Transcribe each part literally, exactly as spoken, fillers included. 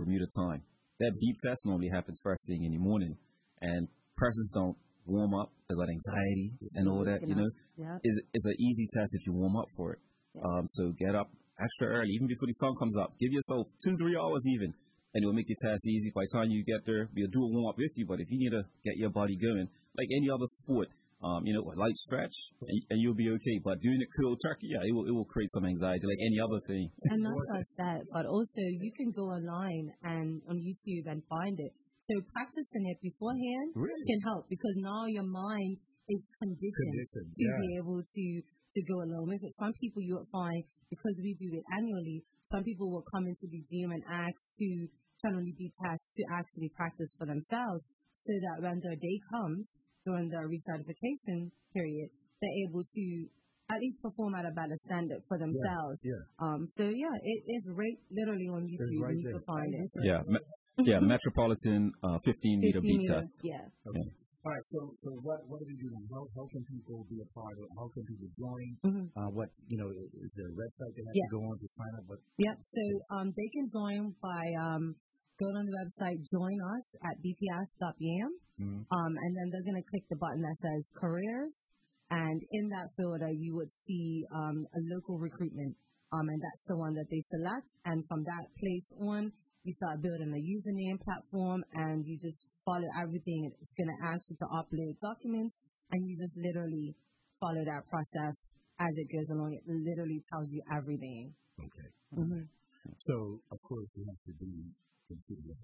Bermuda time. That beep test normally happens first thing in the morning, and persons don't warm up. They got anxiety and all that, you know. Yeah. It's, it's an easy test if you warm up for it. Yeah. Um, so get up extra early, even before the sun comes up. Give yourself two, three hours even, and it will make your test easy. By the time you get there, we'll do a warm up with you, but if you need to get your body going, like any other sport, um, you know, a light stretch, and, and you'll be okay. But doing it cold turkey, yeah, it will, it will create some anxiety, like any other thing. And not just that, but also you can go online and on YouTube and find it. So practicing it beforehand really? can help, because now your mind is conditioned, conditioned to yeah. be able to, to go along with it. Some people you will find, because we do it annually, some people will come into the gym and ask to generally be tasked to actually practice for themselves, so that when their day comes during the recertification period, they're able to at least perform at a better standard for themselves. Yeah, yeah. Um, so yeah, it is right literally on YouTube. Right you there. can find it. Yeah, me- yeah, Metropolitan uh, fifteen meter beep test. Yeah. Okay. Yeah. All right, so so what what do we do now? How how can people be a part of? How can people join? Mm-hmm. Uh, what you know is there a website they have yeah. to go on to sign up? But yep. So um, they can join by um, going on the website, join us at b p s dot b m, mm-hmm. um, and then they're going to click the button that says careers, and in that filter you would see um, a local recruitment, um, and that's the one that they select, and from that place on, you start building a username platform, and you just follow everything. It's going to ask you to upload documents, and you just literally follow that process as it goes along. It literally tells you everything. Okay. Mm-hmm. So, of course, you have to be considerate.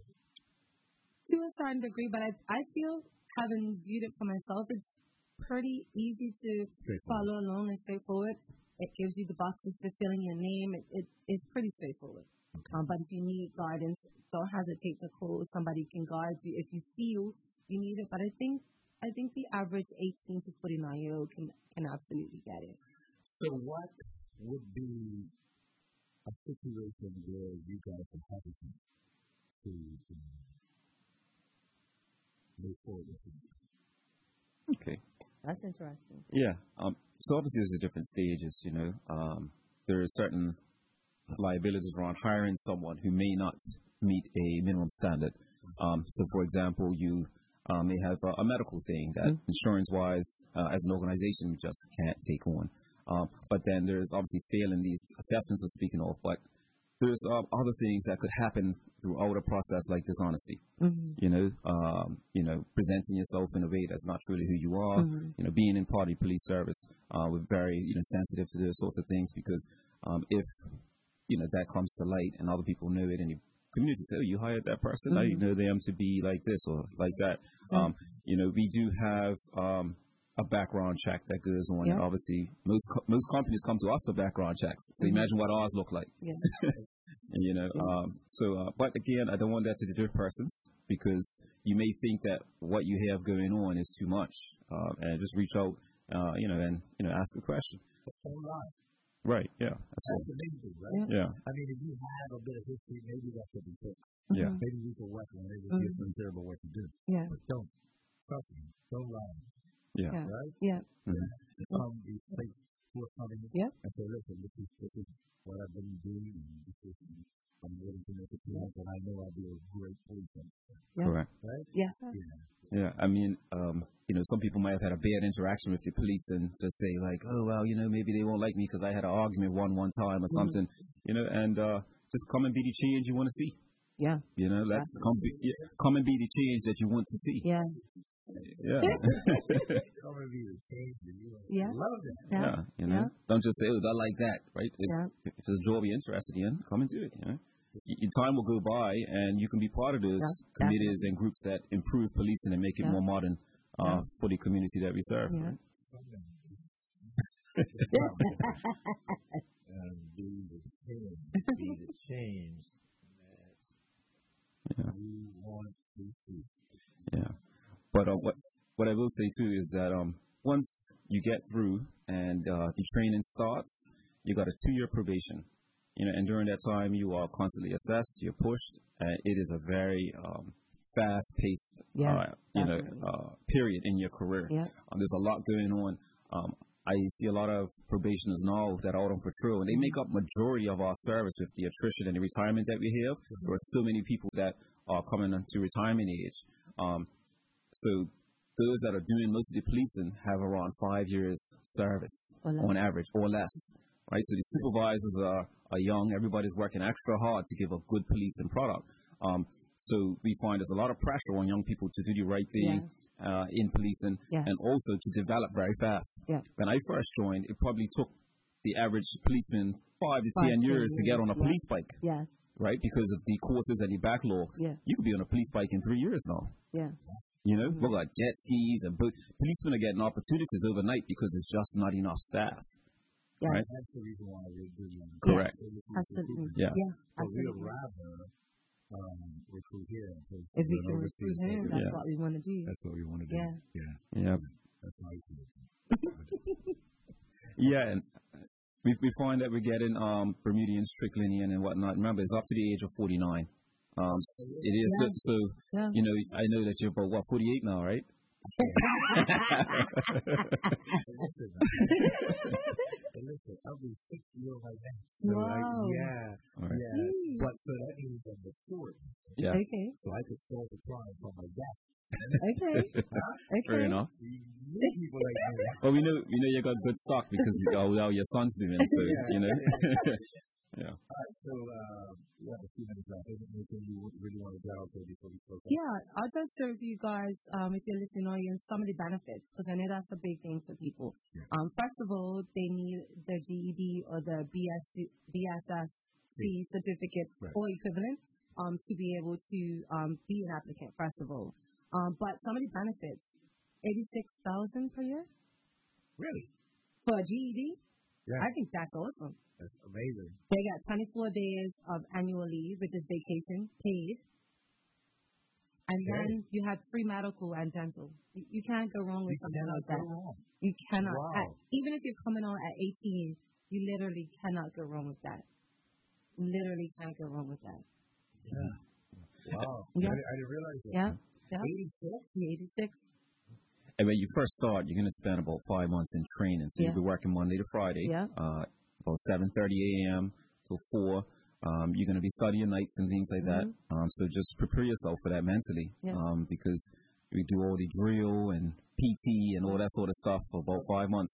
To a certain degree, but I, I feel, having viewed it for myself, it's pretty easy to follow along and straightforward. It gives you the boxes to fill in your name. It, it is pretty straightforward. Okay. Um, but if you need guidance, don't hesitate to call. Somebody can guide you if you feel you need it. But I think I think the average eighteen to forty-nine year old can can absolutely get it. So what would be a situation where you guys are hesitant to um, move forward with it? Okay. That's interesting. Yeah. Um. So obviously there's a different stages. You know. Um. There are certain liabilities around hiring someone who may not meet a minimum standard. Um, so, for example, you uh, may have a, a medical thing that mm-hmm. insurance-wise, uh, as an organization, you just can't take on. Um, but then there's obviously failing these assessments we're speaking of. But there's uh, other things that could happen throughout a process, like dishonesty. Mm-hmm. You know, um, you know, presenting yourself in a way that's not truly who you are. Mm-hmm. You know, being in party police service, uh, we're very you know sensitive to those sorts of things, because um, if you know, that comes to light and other people know it, and the community say, oh, you hired that person, mm-hmm. now you know them to be like this or like that. Mm-hmm. Um, you know, we do have um, a background check that goes on. Yeah. And obviously, most co- most companies come to us for background checks. So mm-hmm. imagine what ours look like. Yeah. and, you know, yeah. um, so, uh, but again, I don't want that to deter persons, because you may think that what you have going on is too much, uh, and just reach out, uh, you know, and, you know, ask a question. Right, yeah. That's, that's amazing, right? Yeah. I mean, if you have a bit of history, maybe that could be fixed. Yeah. Mm-hmm. Maybe you could work on it. Maybe mm-hmm. be sincere about what you do. Yeah. But don't. Trust me. Don't lie. Yeah. yeah. Right? Yeah. Mm-hmm. Come, be straight, forthcoming. Yeah. And say, listen, this is, this is what I've been doing, and this is, I'm willing to make a change, and I know I'll be a great policeman. Yeah. Correct. Right? Yes, sir. Yeah. Yeah, I mean, um, you know, some people might have had a bad interaction with the police and just say like, oh, well, you know, maybe they won't like me because I had an argument one one time or something, mm-hmm. you know, and uh, just come and be the change you want to see. Yeah. You know, let's come, be, yeah, come and be the change that you want to see. Yeah. Yeah. Come and be the change that you want to see. Yeah. Love that. Yeah. yeah you know, yeah. Don't just say, oh, I like that, right? If, yeah. if it's a job you're interested in, come and do it, you know. Your time will go by, and you can be part of those yeah, committees and groups that improve policing and make it yeah. more modern uh, yeah. for the community that we serve. Yeah. Right? and be the change, be the change that yeah. we want to see. Yeah, but uh, what what I will say too is that um, once you get through and uh, the training starts, you got a two-year probation. You know, and during that time, you are constantly assessed, you're pushed, and it is a very um, fast-paced, yeah, uh, you know, uh, period in your career. Yeah. Um, there's a lot going on. Um, I see a lot of probationers now that are out on patrol, and they make up majority of our service with the attrition and the retirement that we have. Mm-hmm. There are so many people that are coming into retirement age. Um, so those that are doing most of the policing have around five years service on average or less. Right? So the supervisors are, are young. Everybody's working extra hard to give a good policing product. Um, so we find there's a lot of pressure on young people to do the right thing. Yeah. Uh, in policing, yes. and also to develop very fast. Yeah. When I first joined, it probably took the average policeman five to five, ten years, years to get on a yeah. police bike. Yes. Right? Because of the courses and the backlog. Yeah. You could be on a police bike in three years now. Yeah. You know, mm-hmm. we've got jet skis and boat. Policemen are getting opportunities overnight because there's just not enough staff. Yes. Right? That's the reason why we're doing it. Correct. Yes. Absolutely. Yes. Yeah. So we would rather Um, recruit here. If we can recruit here, that's yes. what we want to do. That's what we want to do. Yeah. Yeah. Yeah. That's nice. Yeah, and we we find that we're getting um, Bermudians trickling in and whatnot. Remember, it's up to the age of forty-nine. Um, it is yeah. so, so yeah. you know. I know that you're about what forty-eight now, right? Listen, I'll be six years like that. So wow. I, yeah. Right. Yes. Mm. But so that means I'm mature. Yeah. Okay. So I could solve the crime from my desk. Okay. Okay. Fair enough. People like that. Well, we know we know you got good stock because you got all your sons doing, so yeah, you know. Yeah. Yeah. All right, so uh, we have a few minutes left. Anything you really want to get out there before we close? Yeah, I'll just share with you guys, um, if you're listening audience, some of the benefits, because I know that's a big thing for people. Yeah. Um, first of all, they need their G E D or the B S C, B S S C yeah. certificate right. or equivalent um, to be able to um, be an applicant, first of all. Um, but some of the benefits, eighty-six thousand dollars per year. Really? For a G E D? Yeah. I think that's awesome. That's amazing. They got twenty-four days of annual leave, which is vacation, paid. And okay. then you have free medical and dental. You, you can't go wrong with you something like that. Wrong. You cannot. Wow. At, even if you're coming on at eighteen, you literally cannot go wrong with that. Literally can't go wrong with that. Yeah. Wow. Yeah. I, I didn't realize that. Yeah. yeah. eighty-six? eighty-six. And when you first start, you're going to spend about five months in training. So yeah. you'll be working Monday to Friday. Yeah. Uh, about seven thirty a.m. till four. Um, you're going to be studying nights and things like mm-hmm. that. Um, so just prepare yourself for that mentally yeah. um, because we do all the drill and P T and all that sort of stuff for about five months.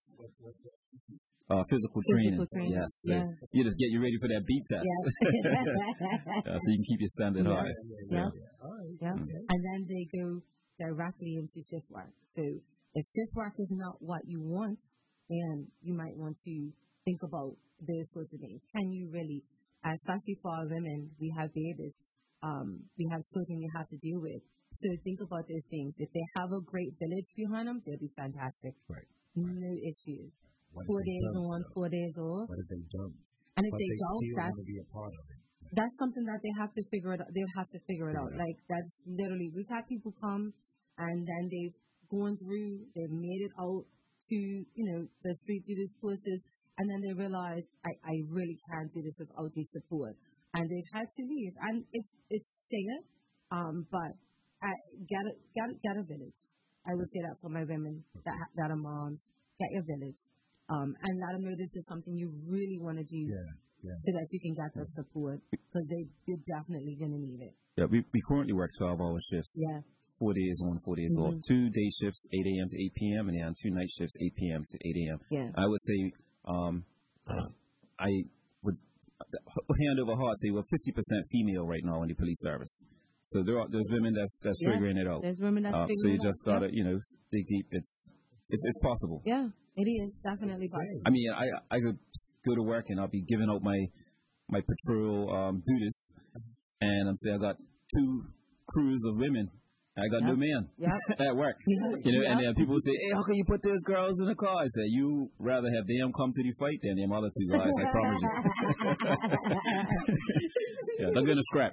Uh, physical, physical training. training. Yes. So yeah. you just get you ready for that beat test. Yeah. uh, so you can keep your standard yeah. high. Yeah. Yeah. yeah. Mm-hmm. And then they go directly into shift work. So if shift work is not what you want, then you might want to think about those sorts of things. Can you really, especially for our women, we have babies, um, we have children we have to deal with. So think about those things. If they have a great village behind them, they'll be fantastic. Right. No issues. What four days don't, on, though? four days off. What if they don't? And if but they, they don't, still that's want to be a part of it. That's something that they have to figure it out. They'll have to figure it out. Yeah. Like that's literally, we've had people come and then they've gone through, they've made it out to, you know, the street through these courses, and then they realized I, I really can't do this without the support, and they've had to leave. And it's it's sad, um, but I, get a get get a village. I would say that for my women that that are moms, get your village, um, and let them know this is something you really want to do, yeah, yeah. so that you can get the support because they you're definitely gonna need it. Yeah, we we currently work twelve hour shifts. Yeah. Four days on, four days mm-hmm. off. Two day shifts, eight a.m. to eight p.m., and then two night shifts, eight p.m. to eight a.m. Yeah. I would say, um, I would hand over heart say we're fifty percent female right now in the police service. So there are there's women that's that's yeah. figuring it out. There's women that's uh, figuring so you it just out. gotta yeah. you know dig deep. It's it's it's possible. Yeah, it is definitely possible. I mean, I I could go to work and I'll be giving out my my patrol um, duties, and I'm saying I got two crews of women. I got yep. no man yep. at work. Yep. You know, yep. and then people say, hey, how can you put those girls in the car? I say, you rather have them come to the fight than them other two guys, I promise you. Yeah, they're going to scrap.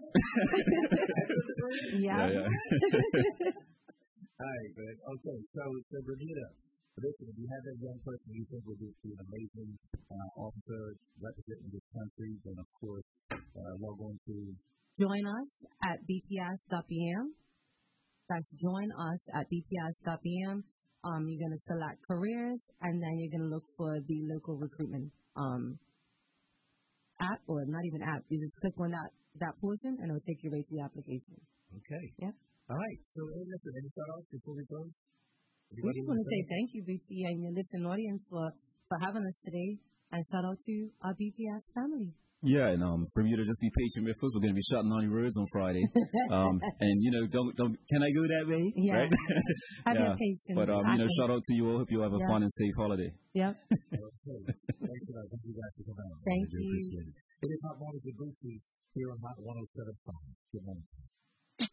yeah. yeah, yeah. All right, good. Okay, so, so Bernita, listen, if you have that young person you think would be an amazing uh, officer representing this country, then of course, uh, log on to... Join us at b p s dot b m. That's join us at b p s dot b m. Um, you're going to select careers, and then you're going to look for the local recruitment um, app, or not even app. You just click on that, that portion, and it'll take you right to the application. Okay. Yeah. All right. So, hey, listen, any shout-outs before we close? We just want to say thank you, B T, and your listening audience for, for having us today, and shout out to our B P S family. Yeah, and um, Bermuda, just be patient with us. We're going to be shouting on the roads on Friday. um, and, you know, don't, don't, can I go that way? Yeah. Right? Have yeah. your patience. But, um, you know, shout out to you all. Hope you all have a Yeah. fun and safe holiday. Yep. Okay. Thank you, guys. Thank you guys for coming out. Thank I do you. appreciate it. It is Hot Mornings with Bootsy here on Hot one oh seven point five. Good morning.